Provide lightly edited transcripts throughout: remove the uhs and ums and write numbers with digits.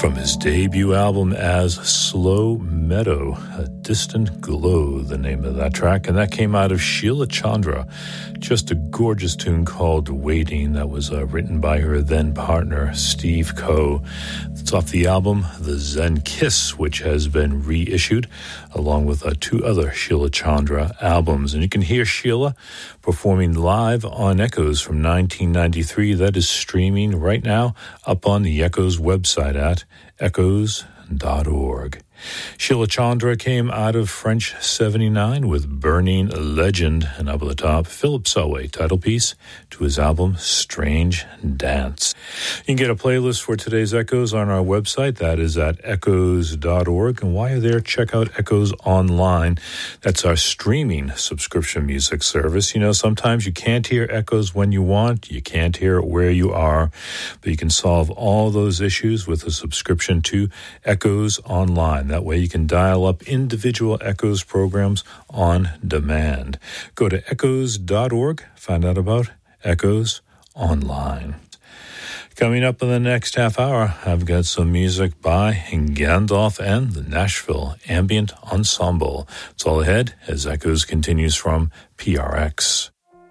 From his debut album as Slow Meadow, A Distant Glow, the name of that track, and that came out of Sheila Chandra. Just a gorgeous tune called Waiting that was written by her then partner, Steve Coe. It's off the album The Zen Kiss, which has been reissued along with two other Sheila Chandra albums. And you can hear Sheila performing live on Echoes from 1993. That is streaming right now up on the Echoes website at echoes.org. Sheila Chandra came out of French 79 with Burning Legend, and up at the top, Philip Selway, title piece to his album Strange Dance. You can get a playlist for today's Echoes on our website. That is at echoes.org. And while you're there, check out Echoes Online. That's our streaming subscription music service. You know, sometimes you can't hear Echoes when you want. You can't hear it where you are. But you can solve all those issues with a subscription to Echoes Online. That way you can dial up individual Echoes programs on demand. Go to echoes.org, find out about Echoes Online. Coming up in the next half hour, I've got some music by Gandalf and the Nashville Ambient Ensemble. It's all ahead as Echoes continues from PRX.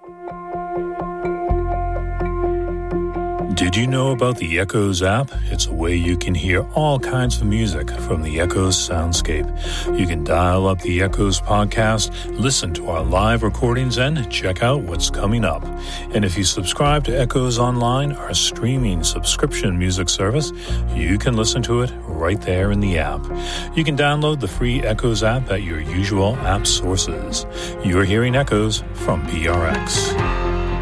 Did you know about the Echoes app? It's a way you can hear all kinds of music from the Echoes soundscape. You can dial up the Echoes podcast, listen to our live recordings, and check out what's coming up. And if you subscribe to Echoes Online, our streaming subscription music service, you can listen to it right there in the app. You can download the free Echoes app at your usual app sources. You're hearing Echoes from PRX.